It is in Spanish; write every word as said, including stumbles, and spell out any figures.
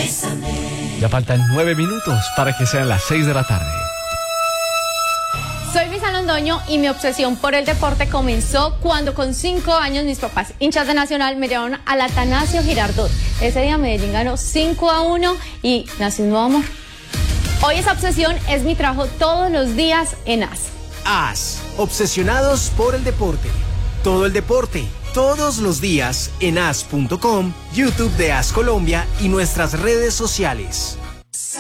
Ya faltan nueve minutos para que sean las seis de la tarde. Soy Luisa Londoño y mi obsesión por el deporte comenzó cuando con cinco años mis papás, hinchas de Nacional, me llevaron al Atanasio Girardot. Ese día Medellín ganó cinco a uno y nació un nuevo amor. Hoy esa obsesión es mi trabajo todos los días en A S. A S, obsesionados por el deporte. Todo el deporte, todos los días en A S punto com, YouTube de A S Colombia y nuestras redes sociales.